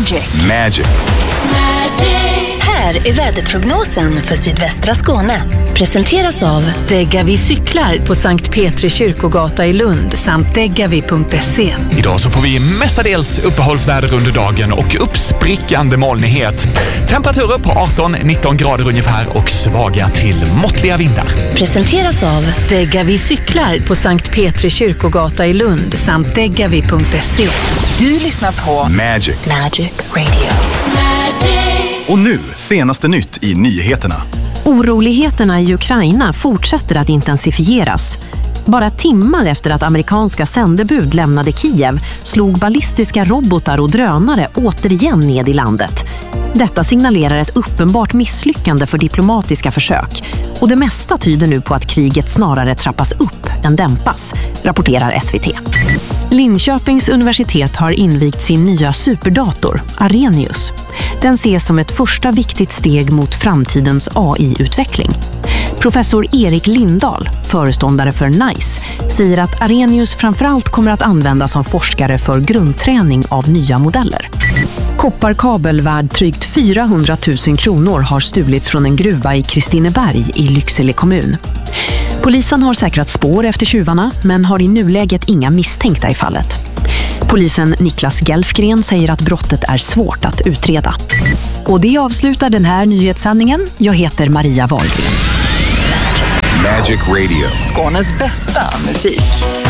Magic. Här är väderprognosen för sydvästra Skåne. Presenteras av Degavi cyklar på Sankt Petri kyrkogata i Lund samt degavi.se. Idag så får vi mestadels uppehållsväder under dagen och uppsprickande molnighet. Temperaturer på 18-19 grader ungefär och svaga till måttliga vindar. Presenteras av Degavi cyklar på Sankt Petri kyrkogata i Lund samt degavi.se. Du lyssnar på Magic Radio. Och nu, senaste nytt i nyheterna. Oroligheterna i Ukraina fortsätter att intensifieras. Bara timmar efter att amerikanska sändebud lämnade Kiev slog ballistiska robotar och drönare återigen ned i landet. Detta signalerar ett uppenbart misslyckande för diplomatiska försök. Och det mesta tyder nu på att kriget snarare trappas upp än dämpas, rapporterar SVT. Linköpings universitet har invigt sin nya superdator, Arrhenius. Den ses som ett första viktigt steg mot framtidens AI-utveckling. Professor Erik Lindahl, föreståndare för NICE, säger att Arrhenius framförallt kommer att användas som forskare för grundträning av nya modeller. Kopparkabel värd drygt 400 000 kronor har stulits från en gruva i Kristineberg i Lycksele kommun. Polisen har säkrat spår efter tjuvarna men har i nuläget inga misstänkta i fallet. Polisen Niklas Gelfgren säger att brottet är svårt att utreda. Och det avslutar den här nyhetssändningen. Jag heter Maria Wahlgren. Radio. Skånes bästa musik.